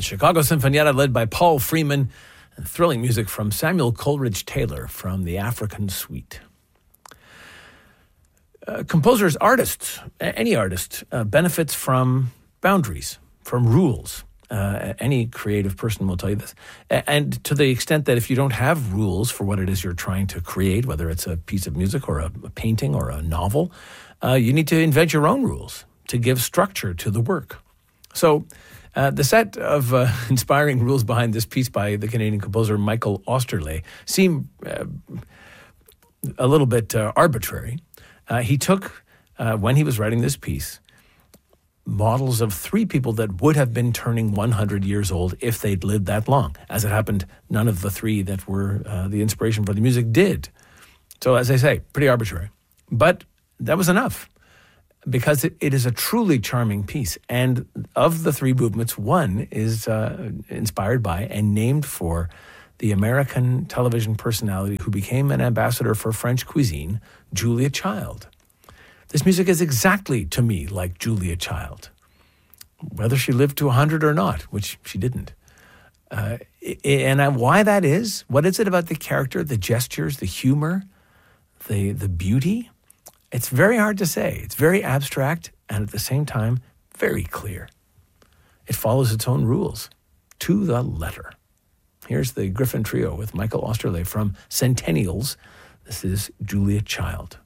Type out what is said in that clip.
Chicago Sinfonietta led by Paul Freeman, and thrilling music from Samuel Coleridge Taylor from the African Suite. Composers, artists, any artist benefits from boundaries, from rules. Any creative person will tell you this. And to the extent that if you don't have rules for what it is you're trying to create, whether it's a piece of music or a painting or a novel, you need to invent your own rules to give structure to the work. So the set of inspiring rules behind this piece by the Canadian composer Michael Osterley seem a little bit arbitrary. He took, when he was writing this piece, models of three people that would have been turning 100 years old if they'd lived that long. As it happened, none of the three that were the inspiration for the music did. So, as I say, pretty arbitrary. But that was enough, because it is a truly charming piece. And of the three movements, one is inspired by and named for the American television personality who became an ambassador for French cuisine, Julia Child. This music is exactly, to me, like Julia Child, whether she lived to 100 or not, which she didn't. And why that is, what is it about the character, the gestures, the humor, the beauty? It's very hard to say. It's very abstract and at the same time, very clear. It follows its own rules to the letter. Here's the Griffin Trio with Michael Osterley from Centennials. This is Julia Child.